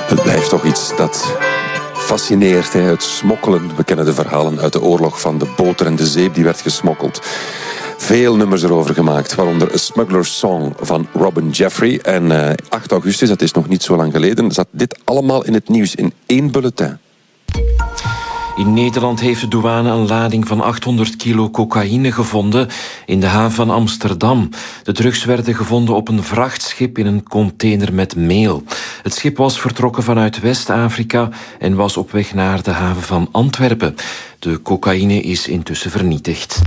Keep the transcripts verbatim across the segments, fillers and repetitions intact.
Het blijft toch iets dat fascineert, hè? Het smokkelen. We kennen de verhalen uit de oorlog van de boter en de zeep die werd gesmokkeld. Veel nummers erover gemaakt, waaronder A Smuggler's Song van Robin Jeffrey. En uh, acht augustus, dat is nog niet zo lang geleden, zat dit allemaal in het nieuws in één bulletin. In Nederland heeft de douane een lading van achthonderd kilo cocaïne gevonden in de haven van Amsterdam. De drugs werden gevonden op een vrachtschip in een container met meel. Het schip was vertrokken vanuit West-Afrika en was op weg naar de haven van Antwerpen. De cocaïne is intussen vernietigd.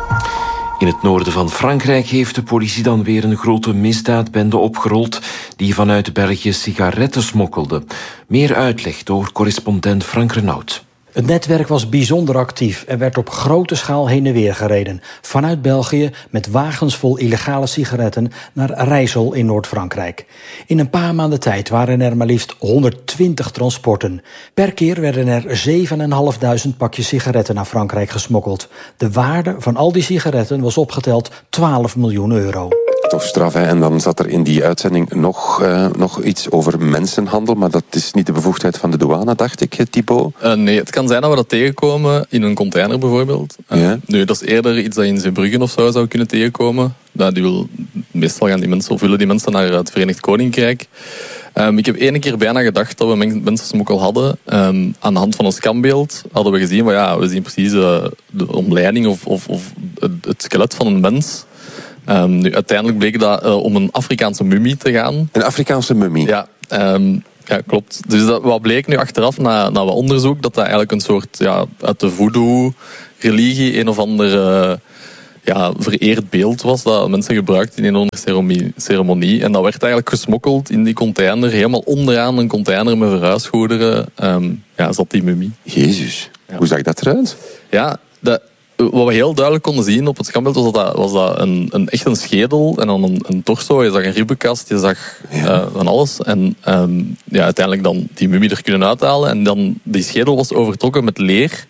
In het noorden van Frankrijk heeft de politie dan weer een grote misdaadbende opgerold die vanuit België sigaretten smokkelde. Meer uitleg door correspondent Frank Renaud. Het netwerk was bijzonder actief en werd op grote schaal heen en weer gereden. Vanuit België met wagens vol illegale sigaretten naar Rijssel in Noord-Frankrijk. In een paar maanden tijd waren er maar liefst honderdtwintig transporten. Per keer werden er zevenduizend vijfhonderd pakjes sigaretten naar Frankrijk gesmokkeld. De waarde van al die sigaretten was opgeteld twaalf miljoen euro. Toch straf, hè? En dan zat er in die uitzending nog, uh, nog iets over mensenhandel, maar dat is niet de bevoegdheid van de douane, dacht ik, Thibaut? Uh, nee, het kan zijn dat we dat tegenkomen in een container bijvoorbeeld. Uh, ja. Nu, dat is eerder iets dat je in Zeebrugge of zo zou kunnen tegenkomen. Nou, die wil, meestal gaan die mensen, of willen die mensen naar het Verenigd Koninkrijk. Um, ik heb één keer bijna gedacht dat we mensensmokkel hadden. Um, aan de hand van ons scanbeeld hadden we gezien, maar ja, we zien precies uh, de omleiding of, of, of het skelet van een mens. Um, nu, uiteindelijk bleek dat uh, om een Afrikaanse mummie te gaan. Een Afrikaanse mummie? Ja, um, ja klopt. Dus dat, wat bleek nu achteraf, na, na wat onderzoek, dat dat eigenlijk een soort, ja, uit de voodoo-religie, een of ander uh, ja, vereerd beeld was, dat mensen gebruikten in een ceremonie, ceremonie. En dat werd eigenlijk gesmokkeld in die container, helemaal onderaan een container met verhuisgoederen. Um, ja, zat die mummie. Jezus, ja. Hoe zag dat eruit? Ja, dat... Wat we heel duidelijk konden zien op het scanbeeld was dat, was dat een, een, echt een schedel en dan een, een torso. Je zag een ribbenkast, je zag ja. uh, van alles. En um, ja, uiteindelijk dan die mummie er kunnen uithalen. En dan die schedel was overtrokken met leer.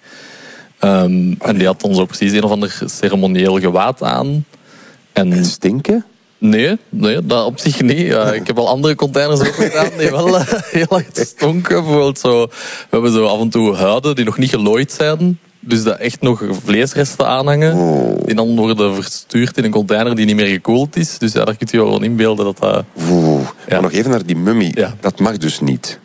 Um, en die had dan zo precies een of ander ceremonieel gewaad aan. En, en stinken? Nee, nee, dat op zich niet. Uh, ik heb al andere containers ook gedaan die wel uh, heel erg stonken. Bijvoorbeeld zo, we hebben zo af en toe huiden die nog niet gelooid zijn. Dus dat echt nog vleesresten aanhangen. Oh. Die dan worden verstuurd in een container die niet meer gekoeld is. Dus ja, daar kun je je gewoon inbeelden dat dat... Oeh. Ja. Maar nog even naar die mummie. Ja. Dat mag dus niet.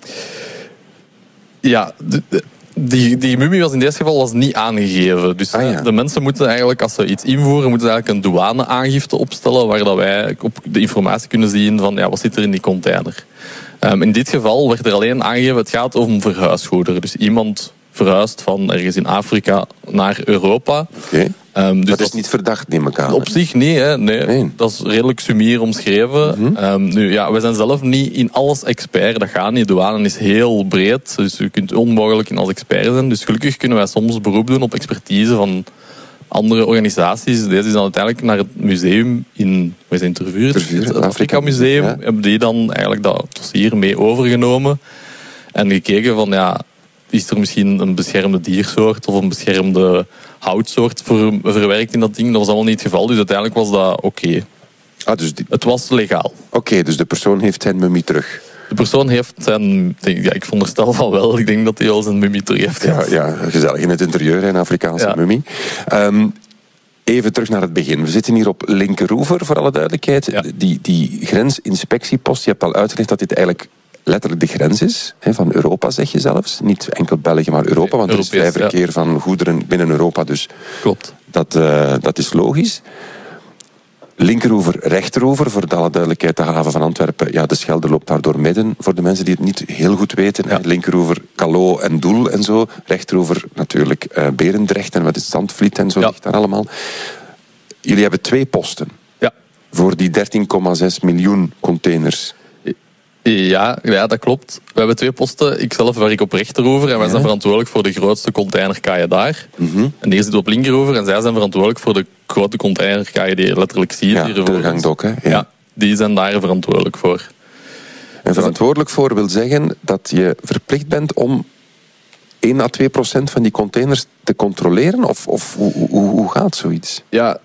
Ja, de, de, die, die mummie was in dit geval was niet aangegeven. Dus ah, ja. de mensen moeten eigenlijk, als ze iets invoeren, moeten ze eigenlijk een douane-aangifte opstellen waar dat wij op de informatie kunnen zien van ja, wat zit er in die container. Um, in dit geval werd er alleen aangegeven, het gaat om verhuisgoederen. Dus iemand... verhuisd van ergens in Afrika naar Europa. Okay. Um, dus dat is dat, niet verdacht, neem ik aan. Op zich niet, hè. Nee. nee. Dat is redelijk sumier omschreven. Mm-hmm. Um, nu, ja, we zijn zelf niet in alles expert. Dat gaat niet. De douane is heel breed. Dus je kunt onmogelijk in alles expert zijn. Dus gelukkig kunnen wij soms beroep doen op expertise van andere organisaties. Deze is dan uiteindelijk naar het museum in... We zijn interviewd. Het Afrika Museum. Ja. Hebben die dan eigenlijk dat dossier mee overgenomen. En gekeken van, ja... Is er misschien een beschermde diersoort of een beschermde houtsoort ver, verwerkt in dat ding? Dat was allemaal niet het geval, dus uiteindelijk was dat oké. Okay. Ah, dus die... Het was legaal. Oké, okay, dus de persoon heeft zijn mummie terug. De persoon heeft zijn... Ja, ik veronderstel van wel. Ik denk dat hij al zijn mummie terug heeft. Ja, ja, gezellig in het interieur, een Afrikaanse ja. mummie. Um, even terug naar het begin. We zitten hier op Linkeroever, voor alle duidelijkheid. Ja. Die, die grensinspectiepost, je hebt al uitgelegd dat dit eigenlijk... letterlijk de grens is, hè, van Europa zeg je zelfs. Niet enkel België, maar Europa, want er is vrij verkeer ja. van goederen binnen Europa, dus klopt. Dat, uh, dat is logisch. Linkeroever, rechteroever, voor alle duidelijkheid, de haven van Antwerpen. Ja, de Schelde loopt daar door midden, voor de mensen die het niet heel goed weten. Ja. Linkeroever, Calais en Doel en zo. Rechterover natuurlijk uh, Berendrecht en wat is Zandvliet en zo ja. ligt daar allemaal. Jullie hebben twee posten. Ja. Voor die dertien komma zes miljoen containers. Ja, ja, dat klopt. We hebben twee posten. Ik zelf werk op rechterover en wij ja. zijn verantwoordelijk voor de grootste containerkaaien daar. Mm-hmm. En hier zit op linkerover en zij zijn verantwoordelijk voor de grote containerkaaien die je letterlijk ziet. Ja, de doorgangdok, hè? Ja. ja, die zijn daar verantwoordelijk voor. En verantwoordelijk voor wil zeggen dat je verplicht bent om één à twee procent van die containers te controleren? Of, of hoe, hoe, hoe gaat zoiets? Ja,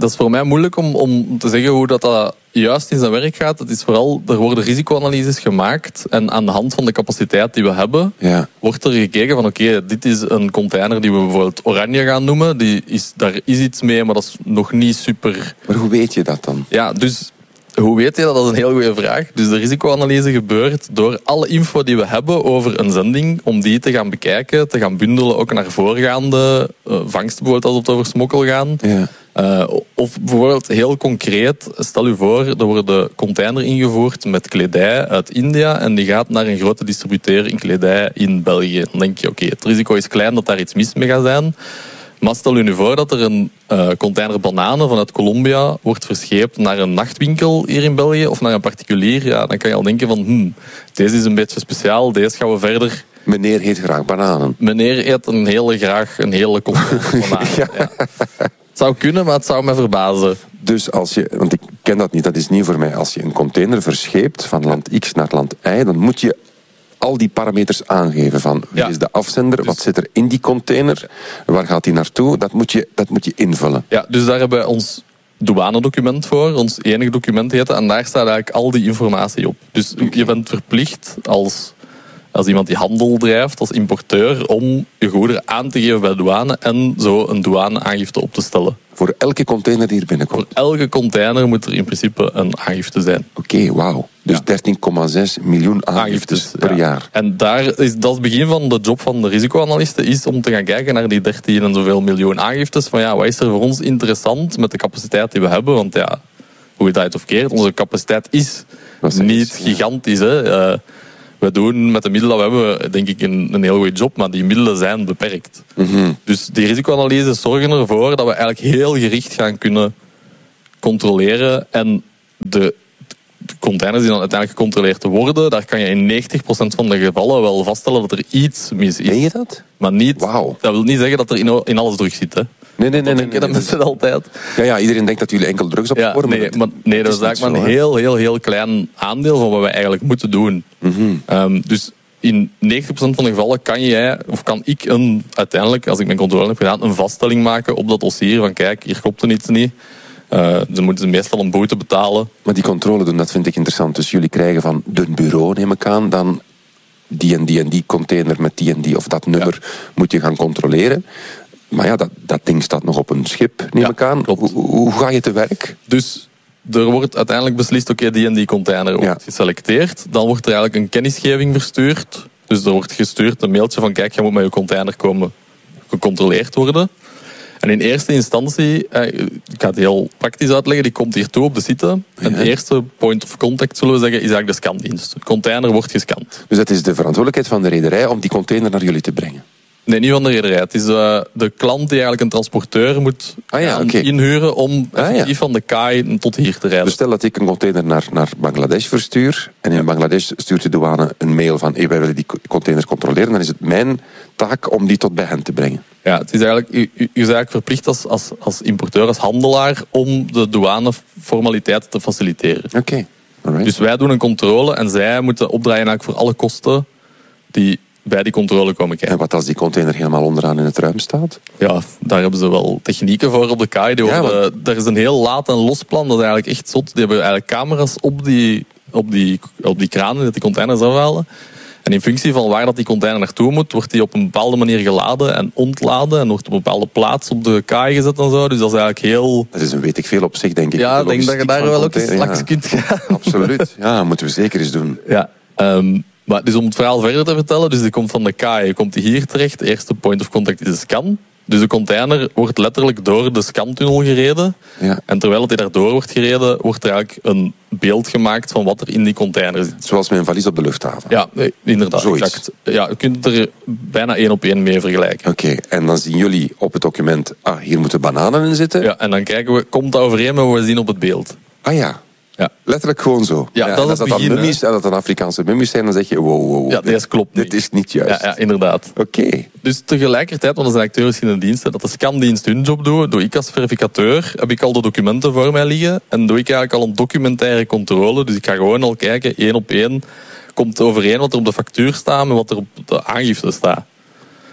dat is voor mij moeilijk om, om te zeggen hoe dat, dat juist in zijn werk gaat. Het is vooral, er worden risicoanalyses gemaakt en aan de hand van de capaciteit die we hebben, ja. wordt er gekeken van oké, okay, dit is een container die we bijvoorbeeld oranje gaan noemen. Die is, daar is iets mee, maar dat is nog niet super... Maar hoe weet je dat dan? Ja, dus hoe weet je dat? Dat is een heel goede vraag. Dus de risicoanalyse gebeurt door alle info die we hebben over een zending, om die te gaan bekijken, te gaan bundelen ook naar voorgaande uh, vangsten, bijvoorbeeld als het over smokkel gaan. Ja. Uh, of bijvoorbeeld heel concreet, stel u voor, er wordt een container ingevoerd met kledij uit India en die gaat naar een grote distributeur in kledij in België. Dan denk je, oké, okay, het risico is klein dat daar iets mis mee gaat zijn. Maar stel u nu voor dat er een uh, container bananen vanuit Colombia wordt verscheept naar een nachtwinkel hier in België of naar een particulier. Ja, dan kan je al denken van, hmm, deze is een beetje speciaal, deze gaan we verder... Meneer eet graag bananen. Meneer eet een hele graag een hele container bananen. ja. Ja. Het zou kunnen, maar het zou me verbazen. Dus als je, want ik ken dat niet, dat is nieuw voor mij. Als je een container verscheept van land X naar land Y, dan moet je al die parameters aangeven van wie ja. is de afzender, dus wat zit er in die container, waar gaat die naartoe, dat moet je, dat moet je invullen. Ja, dus daar hebben we ons douanedocument voor, ons enige document heet, en daar staat eigenlijk al die informatie op. Dus okay. je bent verplicht als, als iemand die handel drijft, als importeur, om je goederen aan te geven bij de douane en zo een douaneaangifte op te stellen. Voor elke container die hier binnenkomt? Voor elke container moet er in principe een aangifte zijn. Oké, okay, wauw. Dus ja. dertien komma zes miljoen aangiftes, aangiftes per ja. jaar. En daar is, dat is het begin van de job van de risicoanalisten, is om te gaan kijken naar die dertien en zoveel miljoen aangiftes. Van ja, wat is er voor ons interessant met de capaciteit die we hebben? Want ja, hoe je dat uit of keert, onze capaciteit is niet is, gigantisch. Ja. Hè? Uh, we doen met de middelen dat we hebben, denk ik, een, een heel goede job, maar die middelen zijn beperkt. Mm-hmm. Dus die risicoanalyses zorgen ervoor dat we eigenlijk heel gericht gaan kunnen controleren. En de, de containers die dan uiteindelijk gecontroleerd worden, daar kan je in negentig procent van de gevallen wel vaststellen dat er iets mis is. Meen je dat? Maar niet, wow. Dat wil niet zeggen dat er in, in alles drugs zit, hè. Nee, nee, nee. nee, nee, dat nee, is het altijd. Ja, ja, iedereen denkt dat jullie enkel drugs opsporen. Ja, nee, maar, nee, dat is eigenlijk maar een heel, heel, heel klein aandeel van wat wij eigenlijk moeten doen. Mm-hmm. Um, dus in negentig procent van de gevallen kan jij, of kan ik een, uiteindelijk, als ik mijn controle heb gedaan, een vaststelling maken op dat dossier van kijk, hier klopt er iets niet. Uh, ze moeten meestal een boete betalen. Maar die controle doen, dat vind ik interessant. Dus jullie krijgen van de bureau, neem ik aan, dan die en die en die container met die en die of dat nummer ja. moet je gaan controleren. Maar ja, dat, dat ding staat nog op een schip, neem ja, ik aan. Hoe, hoe ga je te werk? Dus er wordt uiteindelijk beslist, oké, okay, die en die container wordt ja. geselecteerd. Dan wordt er eigenlijk een kennisgeving verstuurd. Dus er wordt gestuurd een mailtje van, kijk, je moet met je container komen gecontroleerd worden. En in eerste instantie, eh, ik ga het heel praktisch uitleggen, die komt hier toe op de site. En ja. de eerste point of contact, zullen we zeggen, is eigenlijk de scandienst. De container wordt gescand. Dus het is de verantwoordelijkheid van de rederij om die container naar jullie te brengen? Nee, niet van de rederij. Het is uh, de klant die eigenlijk een transporteur moet ah, ja, okay. inhuren om effectief ah, ja. van de kaai tot hier te rijden. Dus stel dat ik een container naar, naar Bangladesh verstuur en in ja. Bangladesh stuurt de douane een mail van hey, wij willen die container controleren, dan is het mijn taak om die tot bij hen te brengen. Ja, het is eigenlijk, u, u is eigenlijk verplicht als, als, als importeur, als handelaar, om de douaneformaliteiten te faciliteren. Oké. Okay. Dus wij doen een controle en zij moeten opdraaien eigenlijk voor alle kosten die bij die controle komen kijken. En wat als die container helemaal onderaan in het ruim staat? Ja, daar hebben ze wel technieken voor op de kaai. Die ja, worden, want... Er is een heel laat en los plan, dat is eigenlijk echt zot. Die hebben eigenlijk camera's op die, op die, op die kranen dat die containers afhalen. En in functie van waar dat die container naartoe moet, wordt die op een bepaalde manier geladen en ontladen. En wordt op een bepaalde plaats op de kaai gezet en zo. Dus dat is eigenlijk heel... Dat is een weet ik veel op zich, denk ik. Ja, ik denk dat je daar wel ook eens langs ja. kunt gaan. Absoluut. Ja, moeten we zeker eens doen. Ja. Um, Maar dus om het verhaal verder te vertellen, dus die komt van de kaai, komt die hier terecht. De eerste point of contact is de scan. Dus de container wordt letterlijk door de scantunnel gereden. Ja. En terwijl het daardoor wordt gereden, wordt er eigenlijk een beeld gemaakt van wat er in die container zit. Zoals mijn valies op de luchthaven. Ja, inderdaad. Exact. Ja, je kunt het er bijna één op één mee vergelijken. Oké, okay, en dan zien jullie op het document, ah, hier moeten bananen in zitten. Ja, en dan kijken we, komt dat overeen met wat we zien op het beeld? Ah ja. Ja. Letterlijk gewoon zo. Ja, ja, dat als dat dan mummies en dat dan Afrikaanse mummies zijn, dan zeg je wow, wow, wow. Ja, dit klopt Dit is niet juist. Ja, ja inderdaad. Oké. Okay. Dus tegelijkertijd, want er zijn acteurs in de diensten, dat de scandienst hun job doet, doe ik als verificateur, heb ik al de documenten voor mij liggen en doe ik eigenlijk al een documentaire controle. Dus ik ga gewoon al kijken, één op één, komt overeen wat er op de factuur staat met wat er op de aangifte staat.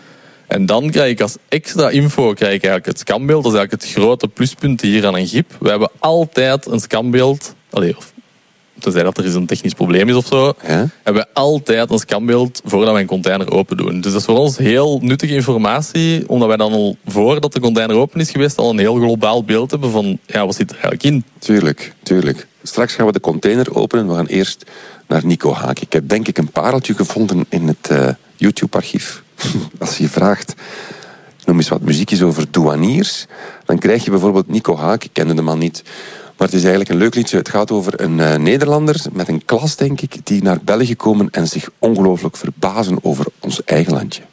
En dan krijg ik als extra info krijg ik eigenlijk het scanbeeld. Dat is eigenlijk het grote pluspunt hier aan een chip. We hebben altijd een scanbeeld. Allee, of tenzij dat er eens een technisch probleem is of zo, ja? hebben we altijd een scanbeeld voordat we een container open doen. Dus dat is voor ons heel nuttige informatie, omdat wij dan al, voordat de container open is geweest, al een heel globaal beeld hebben van, ja, wat zit er eigenlijk in? Tuurlijk, tuurlijk. Straks gaan we de container openen. We gaan eerst naar Nico Haak. Ik heb denk ik een pareltje gevonden in het uh, YouTube-archief. Als je vraagt, noem eens wat muziekjes over douaniers, dan krijg je bijvoorbeeld Nico Haak. Ik kende de man niet. Maar het is eigenlijk een leuk liedje. Het gaat over een uh, Nederlander met een klas, denk ik, die naar België komen en zich ongelooflijk verbazen over ons eigen landje.